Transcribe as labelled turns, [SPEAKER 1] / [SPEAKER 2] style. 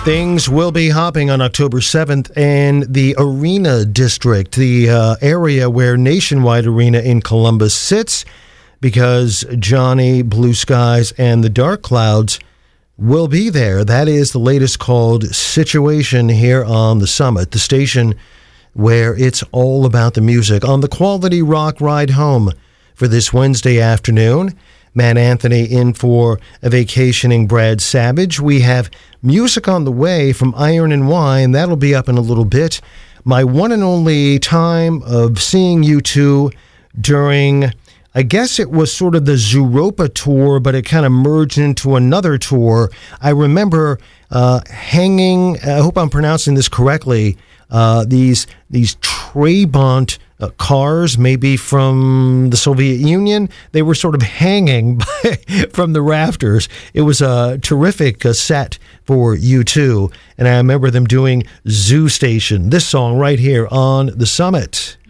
[SPEAKER 1] Things will be hopping on October 7th in the Arena District, the area where Nationwide Arena in Columbus sits, because Johnny, Blue Skies, and the Dark Clouds will be there. That is the latest called Situation here on the Summit, the station where it's all about the music. On the Quality Rock Ride Home for this Wednesday afternoon, Matt Anthony in for a vacationing Brad Savage. We have music on the way from Iron and Wine. That'll be up in a little bit. My one and only time of seeing U2 during, I guess it was sort of the Zooropa tour, but it kind of merged into another tour. I remember hanging, I hope I'm pronouncing this correctly, these Trabant cars, maybe from the Soviet Union. They were sort of hanging from the rafters. It was a terrific set for U2, and I remember them doing Zoo Station, this song right here on the Summit.